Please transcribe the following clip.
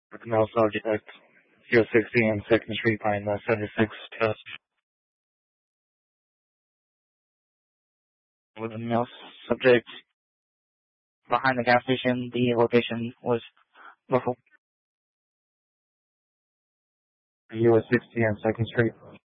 with the male subject, 060 and 2nd Street behind the 76 test. With the male subject behind the gas station, the location was muffled. US 60 and 2nd Street.